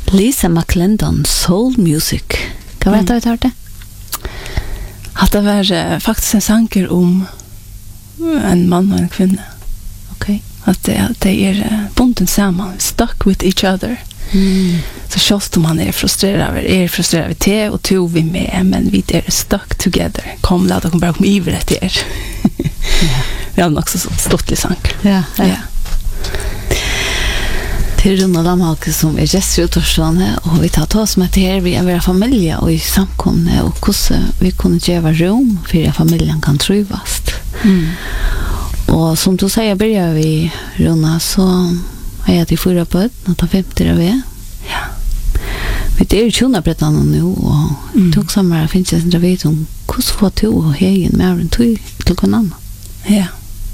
Lisa McClendon, Soul Music. Hva var det du hørte? At det var faktisk en sanger om en mann og en kvinne. Okay. At det bunden sammen, stuck with each other. Så kjøst om han frustrerad över te og to vi med, men vi stuck together. Kom, la dere bare komme iver etter. Vi har nok så stått litt sang. Ja. Til Rune Lamhake som gestor i Torsjane, og vi tar oss med til vi er familie og i samkomne, og hvordan vi kunne gjøre rom for at familien kan trivast. Og som du sier, börjar vi, Rune, så jag till 4 på och ta 50 av det. Ja. Vi det är ju tjunabrettarna nu och tog samma finns det inte vet om hur får du och hegen mer än till någon annan. Ja.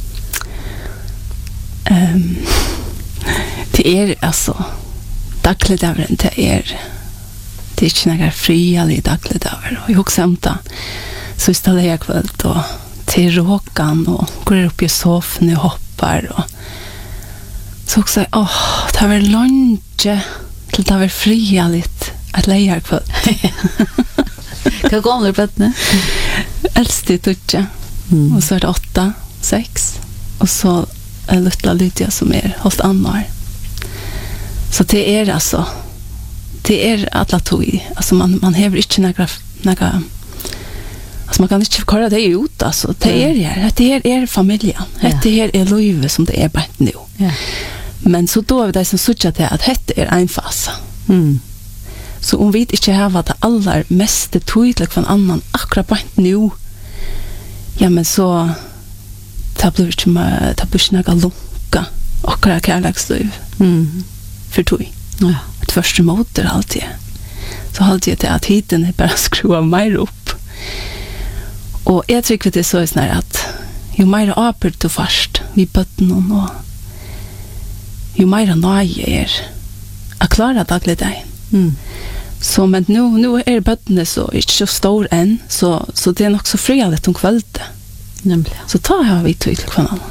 Det alltså dagligt över det är inte några fria lite dagligt över och jag också hämta så istället jag kväll då till råkan och går upp i soffan och hoppar och så också det var lunch till det var fria lite att leja kväll. Hur går det på det? Äldste tutje. Och så är det 8, 6 och så en lilla Lydia som hållt annar. Så det är alltså alla tog alltså man häver inte några alltså man kan inte köra det ut alltså det är familjen. Det är livet som det är bara nu. Ja. Men så då är det som sucha till att det är en fas. Så om vi inte har det allra mest tydligt från annan akkurat bara nu. Ja men så tablar inte några lunka akkurat kärleksliv. För tog. Ja. Ett första motor alltid. Så alltid det att hiten är bara skruva mer upp. Och jag tycker det är så snär att ju mer apert du fast vi bötten och ju mer nöje att klara dagligt dig. Så men nu är bötten så inte så stor än så det är nog så frialigt om kvällen. Nämligen. Så tar jag vi tydligt från annan.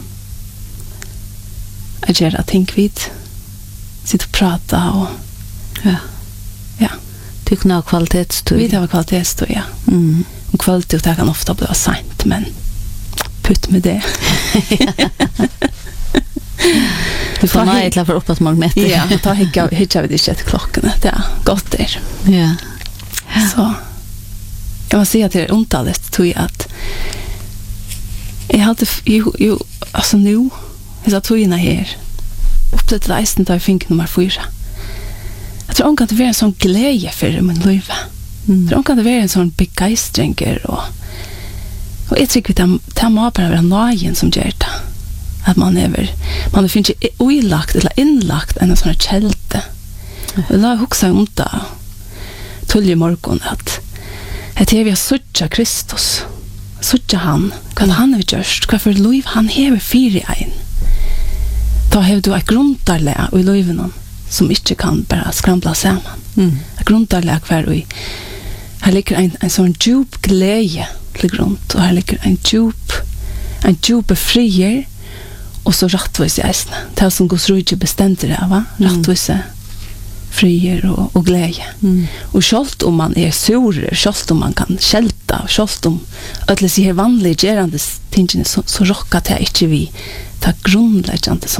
Jag gör att tänk vid sitta och prata och ja. Tycker nog kvalitetstid. Vi har kvalitetstid, ja. Och kvalitet kan ofta bli sent, men putt med det. Du får nej till för uppåt magnet. Ja, ta hicka vi det 6 klockan. Det är gott där. Ja. Så jag måste säga till omtalet tror jag att jag hade ju alltså nu är det tvåna här. Upp till resten där fink nummer 4. Jag tror att det var en sån glädje för min liv. Jag tror att det var en sån begeistring och jag tycker att det må bara vara nöjen som gör det. Att man finns ju oilagt eller inlagt en sån här kälte. Och då huxar jag om det tull i morgon att vi har sucha Kristus. Sucha han. Vad han har gjort. Vad för liv han har fyra en. Då har du ett grundarläge i livet som inte kan bara skramla samman. Ett grundarläge kvar i. Här ligger en sån djup glädje till grund. Och här ligger en djup frier och så rättvis i eisne. Det är som Guds rike bestämde det, va? Rättvis frier och glädje. Och självt om man är sur, självt om man kan skälta, självt om att det är vanligt gerande tingene så rockar det inte vi ta grundläggande